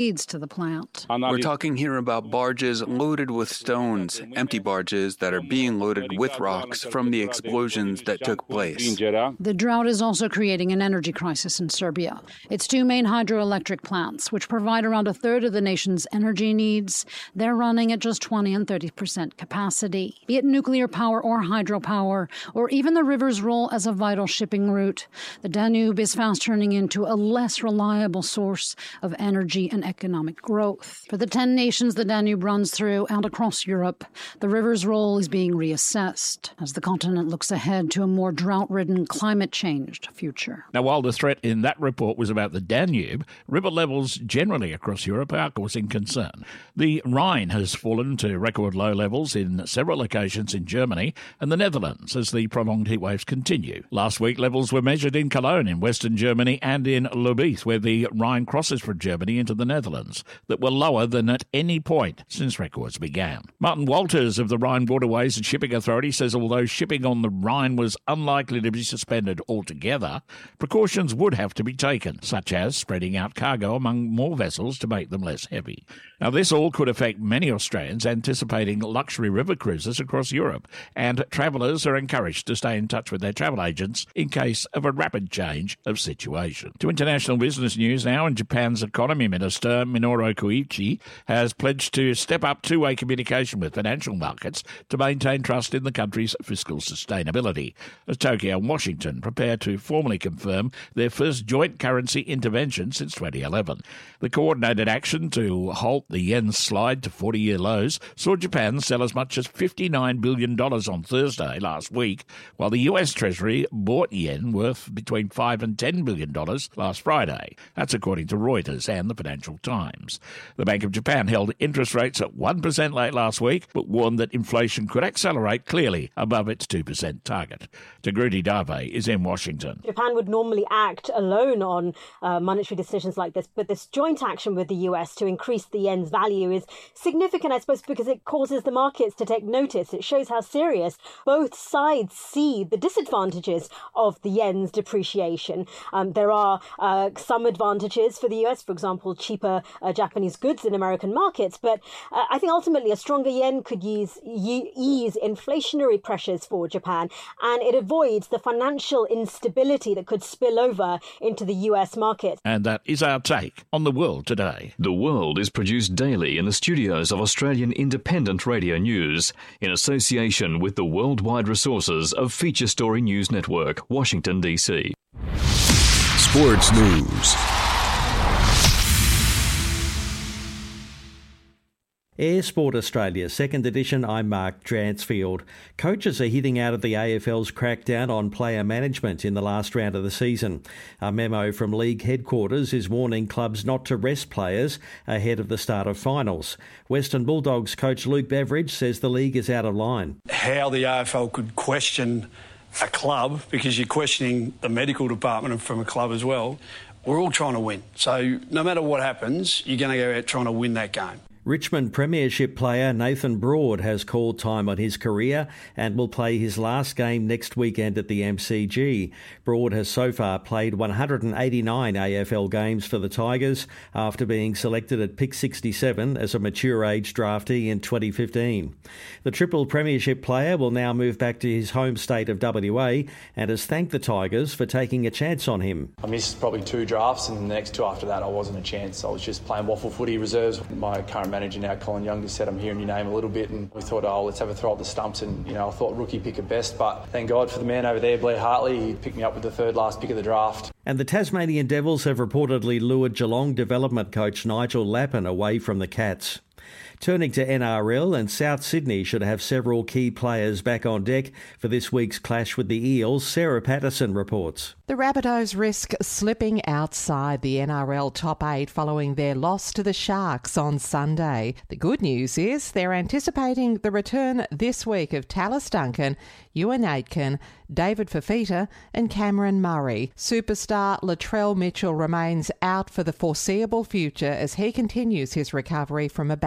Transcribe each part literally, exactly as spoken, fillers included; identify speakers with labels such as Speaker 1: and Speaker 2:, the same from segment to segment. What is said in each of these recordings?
Speaker 1: leads to the plant.
Speaker 2: We're talking here about barges loaded with stones, empty barges that are being loaded with rocks from the explosions that took place.
Speaker 1: The drought is also creating an energy crisis in Serbia. Its two main hydroelectric plants, which provide around a third of the nation's energy needs, they're running at just twenty and thirty percent capacity. Be it nuclear power or hydropower, or even the river's role as a vital shipping route, the Danube is fast turning into a less reliable source of energy and economic growth. For the ten nations the Danube runs through and across Europe, the river's role is being reassessed as the continent looks ahead to a more drought-ridden, climate-changed future.
Speaker 3: Now, while the threat in that report was about the Danube, river levels generally across Europe are causing concern. The Rhine has fallen to record low levels in several locations in Germany and the Netherlands as the prolonged heatwaves continue. Last week, levels were measured in Cologne in western Germany and in Lobith, where the Rhine crosses from Germany into the Netherlands, that were lower than at any point since records began. Martin Walters of the Rhine Waterways and Shipping Authority says although shipping on the Rhine was unlikely to be suspended altogether, precautions would have to be taken, such as spreading out cargo among more vessels to make them less heavy. Now, this all could affect many Australians anticipating luxury river cruises across Europe, and travellers are encouraged to stay in touch with their travel agents in case of a rapid change of situation. To international business news now, and Japan's economy minister Minoru Koichi has pledged to step up two-way communication with financial markets to maintain trust in the country's fiscal sustainability, as Tokyo and Washington prepare to formally confirm their first joint currency intervention since twenty eleven. The coordinated action to halt the yen's slide to forty-year lows saw Japan sell as much as fifty-nine billion dollars on Thursday last week, while the U S Treasury bought yen worth between five and ten billion dollars last Friday. That's according to Reuters and the Financial Times. The Bank of Japan held interest rates at one percent late last week, but warned that inflation could accelerate clearly above its two percent target. Tagruti Dave is in Washington.
Speaker 4: Japan would normally act alone on uh, monetary decisions like this, but this joint action with the U S to increase the yen's value is significant, I suppose, because it causes the markets to take notice. It shows how serious both sides see the disadvantages of the yen's depreciation. Um, there are uh, some advantages for the U S, for example, cheaper uh, Japanese goods in American markets, but uh, I think ultimately a stronger yen could ease, ease inflationary pressures for Japan, and it avoids the financial instability that could spill over into the U S market.
Speaker 3: And that is our take on the world today.
Speaker 5: The World is produced daily in the studios of Australian Independent Radio News in association with the worldwide resources of Feature Story News Network, Washington, D C.
Speaker 6: Sports News.
Speaker 7: Air Sport Australia, second edition, I'm Mark Dransfield. Coaches are hitting out of the A F L's crackdown on player management in the last round of the season. A memo from league headquarters is warning clubs not to rest players ahead of the start of finals. Western Bulldogs coach Luke Beveridge says the league is out of line.
Speaker 8: How the A F L could question a club, because you're questioning the medical department from a club as well, we're all trying to win. So no matter what happens, you're going to go out trying to win that game.
Speaker 7: Richmond Premiership player Nathan Broad has called time on his career and will play his last game next weekend at the M C G. Broad has so far played one hundred eighty-nine A F L games for the Tigers after being selected at pick sixty-seven as a mature age draftee in twenty fifteen. The triple Premiership player will now move back to his home state of W A and has thanked the Tigers for taking a chance on him.
Speaker 9: I missed probably two drafts, and the next two after that I wasn't a chance. I was just playing waffle footy reserves. My current manager now, Colin Young, just said, I'm hearing your name a little bit, and we thought, oh, let's have a throw at the stumps, and you know, I thought rookie pick at best, but thank God for the man over there, Blair Hartley. He picked me up with the third last pick of the draft.
Speaker 7: And the Tasmanian Devils have reportedly lured Geelong development coach Nigel Lappin away from the Cats. Turning to N R L, and South Sydney should have several key players back on deck for this week's clash with the Eels. Sarah Patterson reports.
Speaker 10: The Rabbitohs risk slipping outside the N R L top eight following their loss to the Sharks on Sunday. The good news is they're anticipating the return this week of Tallis Duncan, Ewan Aitken, David Fafita and Cameron Murray. Superstar Latrell Mitchell remains out for the foreseeable future as he continues his recovery from a back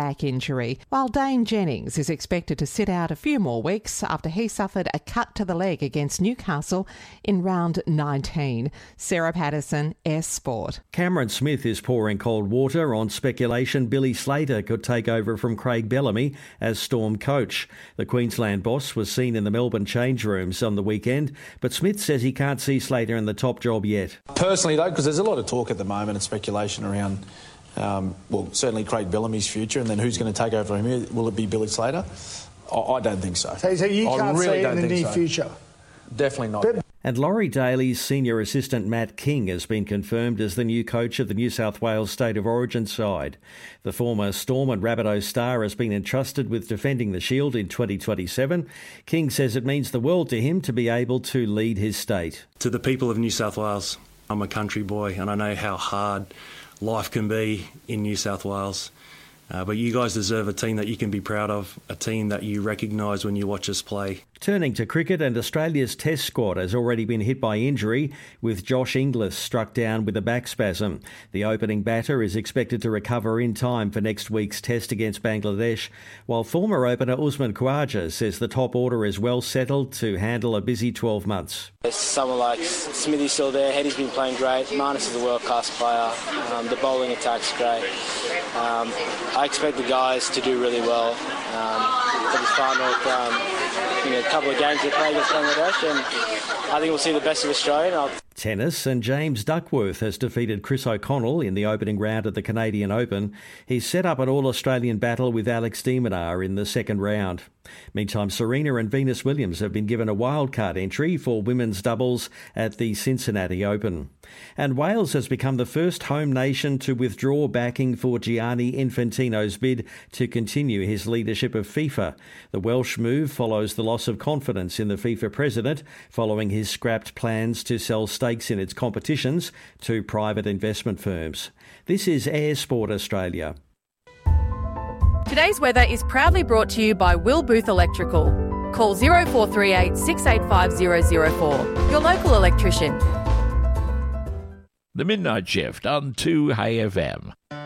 Speaker 10: back injury, while Dane Jennings is expected to sit out a few more weeks after he suffered a cut to the leg against Newcastle in round nineteen. Sarah Patterson, S Sport.
Speaker 7: Cameron Smith is pouring cold water on speculation Billy Slater could take over from Craig Bellamy as Storm coach. The Queensland boss was seen in the Melbourne change rooms on the weekend, but Smith says he can't see Slater in the top job yet.
Speaker 11: Personally, though, because there's a lot of talk at the moment and speculation around, um, well, certainly Craig Bellamy's future, and then who's going to take over from him? Will it be Billy Slater? I, I don't think so.
Speaker 12: So, so you
Speaker 11: I
Speaker 12: can't
Speaker 11: really
Speaker 12: see it in the near
Speaker 11: so.
Speaker 12: future?
Speaker 11: Definitely not.
Speaker 12: But-
Speaker 7: And Laurie Daly's senior assistant Matt King has been confirmed as the new coach of the New South Wales State of Origin side. The former Storm and Rabbitohs star has been entrusted with defending the Shield in twenty twenty-seven. King says it means the world to him to be able to lead his state.
Speaker 13: To the people of New South Wales, I'm a country boy and I know how hard life can be in New South Wales. Uh, but you guys deserve a team that you can be proud of, a team that you recognise when you watch us play.
Speaker 7: Turning to cricket, and Australia's Test squad has already been hit by injury, with Josh Inglis struck down with a back spasm. The opening batter is expected to recover in time for next week's Test against Bangladesh, while former opener Usman Khawaja says the top order is well settled to handle a busy twelve months.
Speaker 14: Someone like Smithy's still there, Hedy's been playing great, Marnus is a world-class player, um, the bowling attack's great. Um, I expect the guys to do really well um, for this final. Um, you know, a couple of games they play against Bangladesh, and I think we'll see the best of Australia. I'll...
Speaker 7: Tennis, and James Duckworth has defeated Chris O'Connell in the opening round of the Canadian Open. He's set up an all-Australian battle with Alex de Minaur in the second round. Meantime, Serena and Venus Williams have been given a wildcard entry for women's doubles at the Cincinnati Open. And Wales has become the first home nation to withdraw backing for Gianni Infantino's bid to continue his leadership of FIFA. The Welsh move follows the loss of confidence in the FIFA president following his scrapped plans to sell stakes in its competitions to private investment firms. This is Air Sport Australia.
Speaker 15: Today's weather is proudly brought to you by Will Booth Electrical. Call zero four three eight, six eight five zero zero four. Your local electrician.
Speaker 3: The Midnight Shift on two A F M.